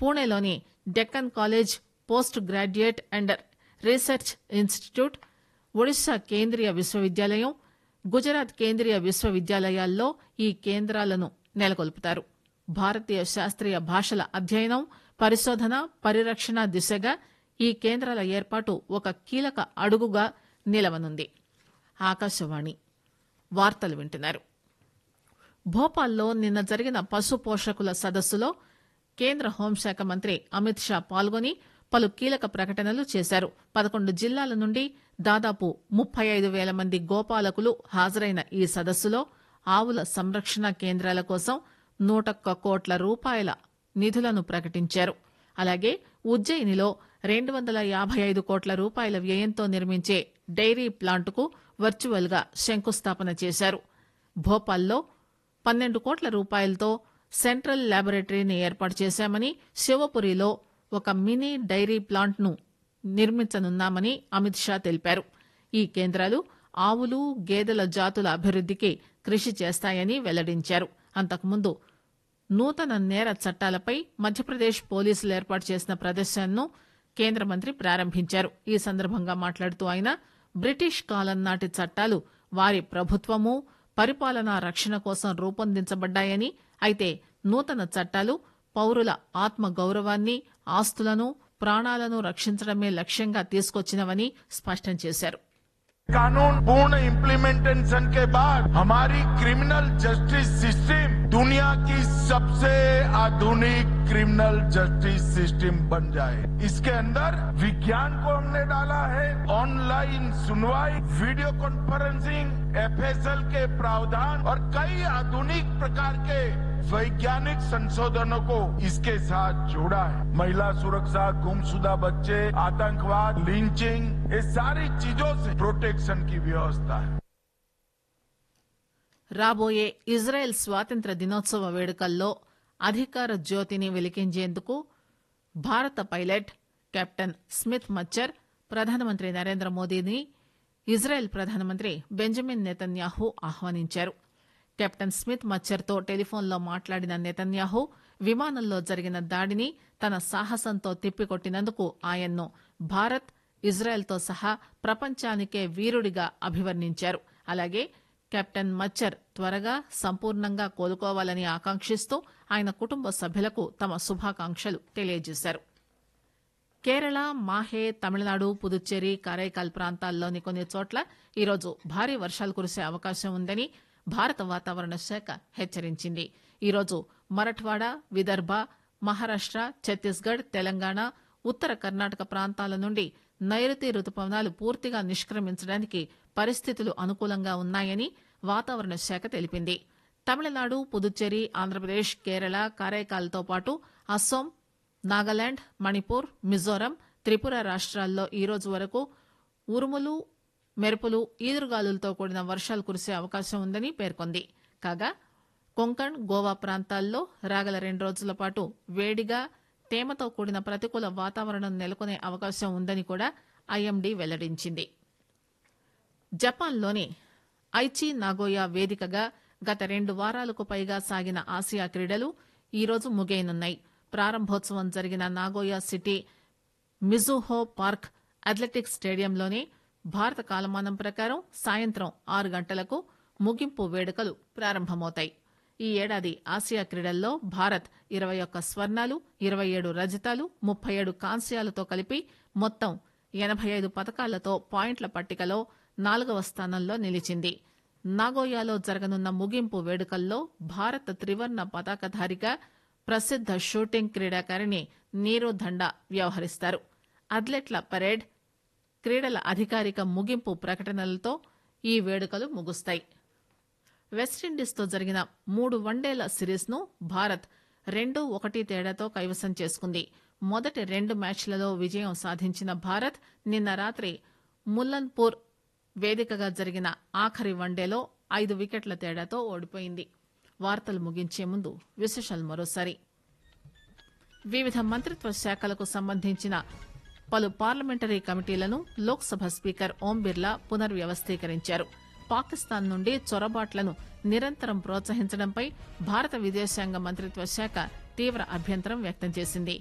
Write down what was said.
పూణేలోని Deccan college post graduate and research institute, Odisha కేంద్రీయ విశ్వవిద్యాలయం, గుజరాత్ కేంద్రీయ విశ్వవిద్యాలయాల్లో ఈ కేంద్రాలను నెలకొల్పుతారు. భారతీయ శాస్త్రీయ భాషల అధ్యయనం, పరిశోధన, పరిరక్షణ దిశగా ఈ కేంద్రాల ఏర్పాటు ఒక కీలక అడుగుగా నిలవనుంది. ఆకాశవాణి వార్తలు వింటున్నారు. భోపాల్లో నిన్న జరిగిన పశు పోషకుల సదస్సులో కేంద్ర హోంశాఖ మంత్రి అమిత్ షా పాల్గొని పలు కీలక ప్రకటనలు చేశారు. 11 జిల్లాల నుండి దాదాపు 35,000 మంది గోపాలకులు హాజరైన ఈ సదస్సులో ఆవుల సంరక్షణ కేంద్రాల కోసం 101 కోట్ల రూపాయల నిధులను ప్రకటించారు. అలాగే ఉజ్జయినిలో 255 కోట్ల రూపాయల వ్యయంతో నిర్మించే డైరీ ప్లాంటుకు వర్చువల్ గా శంకుస్థాపన చేశారు. భోపాల్లో 12 కోట్ల రూపాయలతో సెంట్రల్ ల్యాబొరేటరీని ఏర్పాటు చేశామని, శివపురిలో ఒక మినీ డైరీ ప్లాంట్ ను నిర్మించనున్నామని అమిత్ షా తెలిపారు. ఈ కేంద్రాలు ఆవులు, గేదెల జాతుల అభివృద్దికి కృషి చేస్తాయని వెల్లడించారు. అంతకుముందు నూతన నేర చట్టాలపై మధ్యప్రదేశ్ పోలీసులు ఏర్పాటు చేసిన ప్రదర్శనను కేంద్ర మంత్రి ప్రారంభించారు. ఈ సందర్భంగా మాట్లాడుతూ ఆయన బ్రిటిష్ కాలం నాటి చట్టాలు వారి ప్రభుత్వము, పరిపాలనా రక్షణ కోసం రూపొందించబడ్డాయని, అయితే నూతన చట్టాలు పౌరుల ఆత్మ గౌరవాన్ని, ఆస్తులను, ప్రాణాలను రక్షించడమే లక్ష్యంగా తీసుకొచ్చినవని స్పష్టం చేశారు. कानून पूर्ण इम्प्लीमेंटेशन के बाद हमारी क्रिमिनल जस्टिस सिस्टम दुनिया की सबसे आधुनिक क्रिमिनल जस्टिस सिस्टम बन जाए. इसके अंदर विज्ञान को हमने डाला है. ऑनलाइन सुनवाई, वीडियो कॉन्फ्रेंसिंग, एफएसएल के प्रावधान और कई आधुनिक प्रकार के वैज्ञानिक संशोधनों को इसके साथ जोड़ा है. महिला सुरक्षा, गुमशुदा बच्चे, आतंकवाद, लिंचिंग, ये सारी चीजों से प्रोटेक्शन की व्यवस्था है. రాబోయే ఇజ్రాయెల్ స్వాతంత్ర దినోత్సవ వేడుకల్లో అధికార జ్యోతిని వెలిగించేందుకు భారత పైలట్ కెప్టెన్ స్మిత్ మచ్చర్ ప్రధానమంత్రి నరేంద్ర మోదీని ఇజ్రాయెల్ ప్రధానమంత్రి బెంజమిన్ నెతన్యాహు ఆహ్వానించారు. కెప్టెన్ స్మిత్ మచ్చర్తో టెలిఫోన్లో మాట్లాడిన నెతన్యాహు విమానంలో జరిగిన దాడిని తన సాహసంతో తిప్పికొట్టినందుకు ఆయన్ను భారత్, ఇజ్రాయెల్తో సహా ప్రపంచానికే వీరుడిగా అభివర్ణించారు. అలాగే కెప్టెన్ మచ్చర్ త్వరగా సంపూర్ణంగా కోలుకోవాలని ఆకాంక్షిస్తూ ఆయన కుటుంబ సభ్యులకు తమ శుభాకాంక్షలు తెలియజేశారు. కేరళ, మాహే, తమిళనాడు, పుదుచ్చేరి, కరైకాల్ ప్రాంతాల్లోని కొన్ని చోట్ల ఈరోజు భారీ వర్షాలు కురిసే అవకాశం ఉందని భారత వాతావరణ శాఖ హెచ్చరించింది. ఈరోజు మరఠ్వాడ, విదర్భ, మహారాష్ట, ఛత్తీస్గఢ్, తెలంగాణ, ఉత్తర కర్ణాటక ప్రాంతాల నుండి నైరుతి రుతుపవనాలు పూర్తిగా నిష్క్రమించడానికి పరిస్థితులు అనుకూలంగా ఉన్నాయని వాతావరణ శాఖ తెలిపింది. తమిళనాడు, పుదుచ్చేరి, ఆంధ్రప్రదేశ్, కేరళ, కారైకాల్తో పాటు అస్సోం, నాగాలాండ్, మణిపూర్, మిజోరం, త్రిపుర రాష్ట్రాల్లో ఈ రోజు వరకు ఉరుములు, మెరుపులు, ఈదురుగాలులతో కూడిన వర్షాలు కురిసే అవకాశం ఉందని పేర్కొంది. కాగా కొంకణ్, గోవా ప్రాంతాల్లో రాగల 2 రోజుల పాటు వేడిగా, తేమతో కూడిన ప్రతికూల వాతావరణం నెలకొనే అవకాశం ఉందని కూడా ఐఎండీ వెల్లడించింది. జపాన్లోని ఐచి నాగోయా వేదికగా గత 2 వారాలకు పైగా సాగిన ఆసియా క్రీడలు ఈరోజు ముగియనున్నాయి. ప్రారంభోత్సవం జరిగిన Nagoya city Mizuho park athletics స్టేడియంలోనే భారత కాలమానం ప్రకారం సాయంత్రం 6 గంటలకు ముగింపు వేడుకలు ప్రారంభమవుతాయి. ఈ ఏడాది ఆసియా క్రీడల్లో భారత్ 21 స్వర్ణాలు, 27 రజతాలు, 37 కాంస్యాలతో కలిపి మొత్తం 85 పతకాలతో పాయింట్ల పట్టికలో 4వ స్థానంలో నిలిచింది. నాగోయాలో జరగనున్న ముగింపు వేడుకల్లో భారత త్రివర్ణ పతాకధారిగా ప్రసిద్ధ షూటింగ్ క్రీడాకారిణి నీరు దండా వ్యవహరిస్తారు. అథ్లెట్ల పరేడ్, క్రీడల అధికారిక ముగింపు ప్రకటనలతో ఈ వేడుకలు ముగుస్తాయి. వెస్టిండీస్తో జరిగిన 3 వన్డేల సిరీస్ను భారత్ 2-1 తేడాతో కైవసం చేసుకుంది. మొదటి 2 మ్యాచ్లలో విజయం సాధించిన భారత్ నిన్న రాత్రి ముల్లన్పూర్ వేదికగా జరిగిన ఆఖరి వన్డేలో 5 వికెట్ల తేడాతో ఓడిపోయింది. వార్తలు ముగించే ముందు విశేషాలు మరోసారి. వివిధ మంత్రిత్వ శాఖలకు సంబంధించిన పలు పార్లమెంటరీ కమిటీలను లోక్సభ స్పీకర్ ఓం బిర్లా పునర్వ్యవస్థీకరించారు. పాకిస్తాన్ నుండి చొరబాట్లను నిరంతరం ప్రోత్సహించడంపై భారత విదేశాంగ మంత్రిత్వ శాఖ తీవ్ర అభ్యంతరం వ్యక్తం చేసింది.